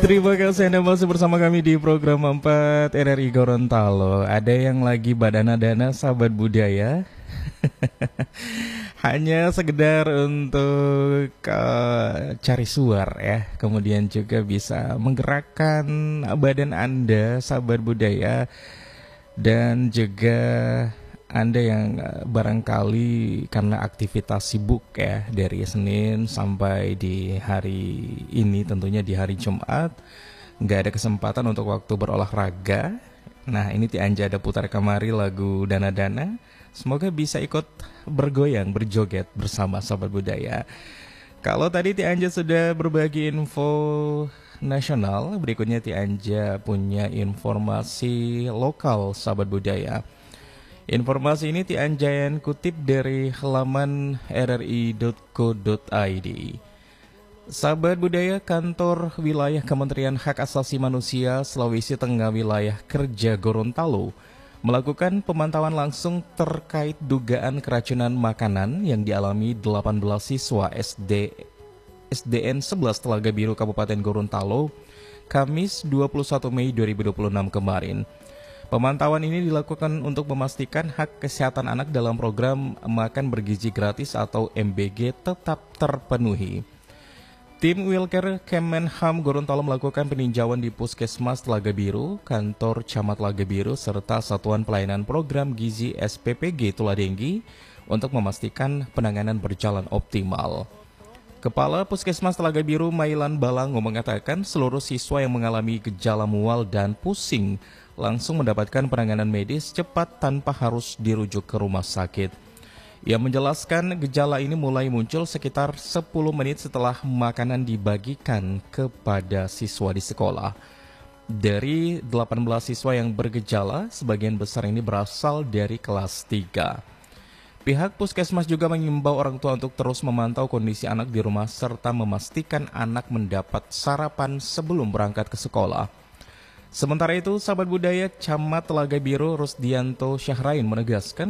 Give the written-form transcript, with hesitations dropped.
Terima kasih Anda masih bersama kami di program 4 RRI Gorontalo. Ada yang lagi badana-dana sahabat budaya. Hanya sekedar untuk cari suar ya. Kemudian juga bisa menggerakkan badan Anda sahabat budaya. Dan juga Anda yang barangkali karena aktivitas sibuk ya, dari Senin sampai di hari ini, tentunya di hari Jumat, nggak ada kesempatan untuk waktu berolahraga. Nah, ini Ti Anja ada putar kemari lagu Dana-Dana. Semoga bisa ikut bergoyang, berjoget bersama sahabat budaya. Kalau tadi Ti Anja sudah berbagi info nasional, berikutnya Ti Anja punya informasi lokal sahabat budaya. Informasi ini Ti Anjayan kutip dari halaman rri.co.id. Sahabat budaya, kantor wilayah Kementerian Hak Asasi Manusia Sulawesi Tengah wilayah kerja Gorontalo melakukan pemantauan langsung terkait dugaan keracunan makanan yang dialami 18 siswa SDN 11 Telaga Biru Kabupaten Gorontalo Kamis 21 Mei 2026 kemarin. Pemantauan ini dilakukan untuk memastikan hak kesehatan anak dalam program Makan Bergizi Gratis atau MBG tetap terpenuhi. Tim Wilker Kemenham Gorontalo melakukan peninjauan di Puskesmas Telaga Biru, kantor Camat Telaga Biru, serta Satuan Pelayanan Program Gizi SPPG Tuladenggi untuk memastikan penanganan berjalan optimal. Kepala Puskesmas Telaga Biru Mailan Balango mengatakan seluruh siswa yang mengalami gejala mual dan pusing langsung mendapatkan penanganan medis cepat tanpa harus dirujuk ke rumah sakit. Ia menjelaskan gejala ini mulai muncul sekitar 10 menit setelah makanan dibagikan kepada siswa di sekolah. Dari 18 siswa yang bergejala, sebagian besar ini berasal dari kelas 3. Pihak puskesmas juga mengimbau orang tua untuk terus memantau kondisi anak di rumah serta memastikan anak mendapat sarapan sebelum berangkat ke sekolah. Sementara itu, sahabat budaya, Camat Telaga Biru Rusdianto Syahrain menegaskan